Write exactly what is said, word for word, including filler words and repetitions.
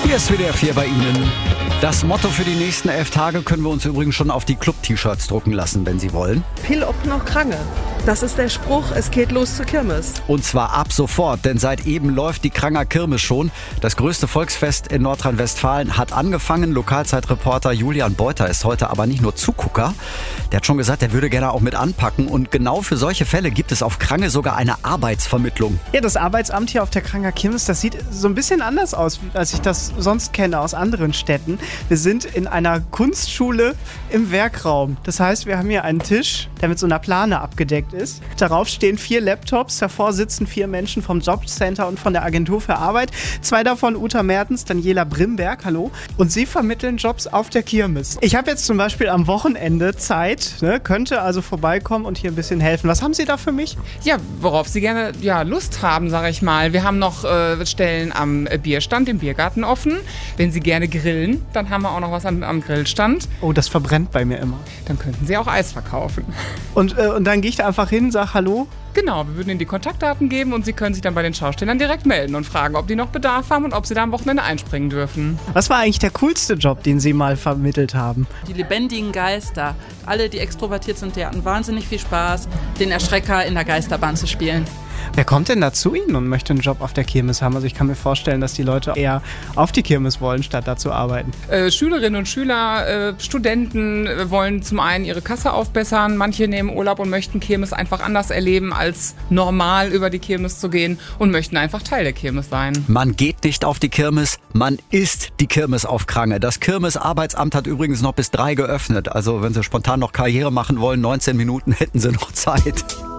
Hier ist W D R vier bei Ihnen. Das Motto für die nächsten elf Tage können wir uns übrigens schon auf die Club-T-Shirts drucken lassen, wenn Sie wollen. Pil ob noch Krange. Das ist der Spruch, es geht los zur Kirmes. Und zwar ab sofort, denn seit eben läuft die Kranger Kirmes schon. Das größte Volksfest in Nordrhein-Westfalen hat angefangen. Lokalzeitreporter Julian Beuter ist heute aber nicht nur Zugucker. Der hat schon gesagt, er würde gerne auch mit anpacken. Und genau für solche Fälle gibt es auf Krange sogar eine Arbeitsvermittlung. Ja, das Arbeitsamt hier auf der Kranger Kirmes, das sieht so ein bisschen anders aus, als ich das sonst kenne aus anderen Städten. Wir sind in einer Kunstschule im Werkraum. Das heißt, wir haben hier einen Tisch, der mit so einer Plane abgedeckt ist. Darauf stehen vier Laptops, davor sitzen vier Menschen vom Jobcenter und von der Agentur für Arbeit. Zwei davon Uta Mertens, Daniela Brimberg, hallo. Und sie vermitteln Jobs auf der Kirmes. Ich habe jetzt zum Beispiel am Wochenende Zeit, ne, könnte also vorbeikommen und hier ein bisschen helfen. Was haben Sie da für mich? Ja, worauf Sie gerne ja, Lust haben, sage ich mal. Wir haben noch äh, Stellen am Bierstand, im Biergarten offen. Wenn Sie gerne grillen, dann haben wir auch noch was am, am Grillstand. Oh, das verbrennt bei mir immer. Dann könnten Sie auch Eis verkaufen. Und, äh, und dann gehe ich da einfach hin, sag Hallo? Genau, wir würden Ihnen die Kontaktdaten geben und Sie können sich dann bei den Schaustellern direkt melden und fragen, ob die noch Bedarf haben und ob Sie da am Wochenende einspringen dürfen. Was war eigentlich der coolste Job, den Sie mal vermittelt haben? Die lebendigen Geister. Alle, die extrovertiert sind, die hatten wahnsinnig viel Spaß, den Erschrecker in der Geisterbahn zu spielen. Wer kommt denn da zu Ihnen und möchte einen Job auf der Kirmes haben? Also ich kann mir vorstellen, dass die Leute eher auf die Kirmes wollen, statt da zu arbeiten. Äh, Schülerinnen und Schüler, äh, Studenten äh, wollen zum einen ihre Kasse aufbessern. Manche nehmen Urlaub und möchten Kirmes einfach anders erleben, als normal über die Kirmes zu gehen und möchten einfach Teil der Kirmes sein. Man geht nicht auf die Kirmes, man ist die Kirmes auf Krange. Das Kirmes-Arbeitsamt hat übrigens noch bis drei geöffnet. Also wenn Sie spontan noch Karriere machen wollen, neunzehn Minuten hätten Sie noch Zeit.